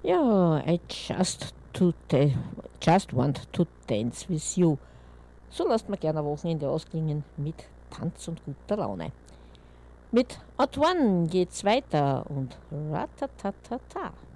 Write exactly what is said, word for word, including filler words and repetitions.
Ja, I just to ta- just want to dance with you. So lasst man gerne ein Wochenende ausklingen mit Tanz und guter Laune. Mit Out One geht's weiter und Ratatatata.